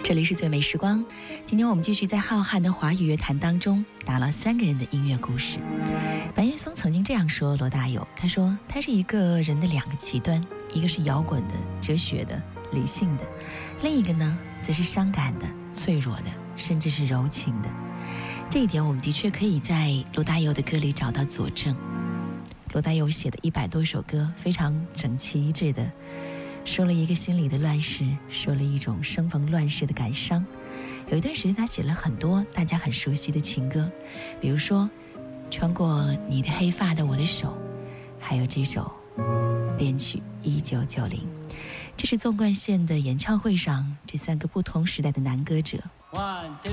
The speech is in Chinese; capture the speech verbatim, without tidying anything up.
这里是最美时光，今天我们继续在浩瀚的华语乐坛当中打捞三个人的音乐故事。白岩松曾经这样说罗大佑，他说他是一个人的两个极端，一个是摇滚的、哲学的、理性的，另一个呢则是伤感的、脆弱的，甚至是柔情的。这一点我们的确可以在罗大佑的歌里找到佐证。罗大佑写的一百多首歌非常整齐一致的说了一个心里的乱世，说了一种生逢乱世的感伤。有一段时间他写了很多大家很熟悉的情歌，比如说穿过你的黑发的我的手，还有这首恋曲一九九零。这是纵贯线的演唱会上这三个不同时代的男歌者。 One, two,